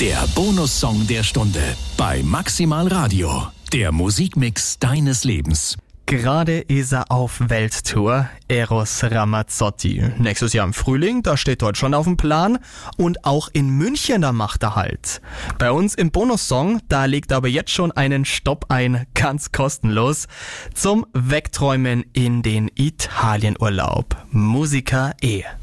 Der Bonussong der Stunde bei Maximal Radio. Der Musikmix deines Lebens. Gerade ist er auf Welttour, Eros Ramazzotti. Nächstes Jahr im Frühling, da steht Deutschland auf dem Plan. Und auch in München, da macht er Halt. Bei uns im Bonussong, da legt er aber jetzt schon einen Stopp ein, ganz kostenlos, zum Wegträumen in den Italienurlaub. Musica E.